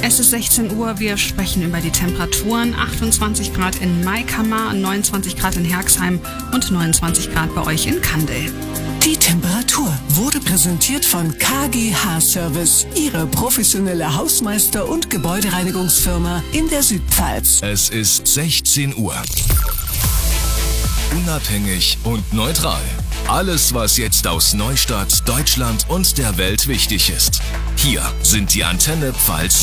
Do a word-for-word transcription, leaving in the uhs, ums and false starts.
Es ist sechzehn Uhr, wir sprechen über die Temperaturen. achtundzwanzig Grad in Maikammer, neunundzwanzig Grad in Herxheim und neunundzwanzig Grad bei euch in Kandel. Die Temperatur wurde präsentiert von K G H Service, Ihre professionelle Hausmeister- und Gebäudereinigungsfirma in der Südpfalz. Es ist sechzehn Uhr. Unabhängig und neutral. Alles, was jetzt aus Neustadt, Deutschland und der Welt wichtig ist. Hier sind die Antenne Pfalz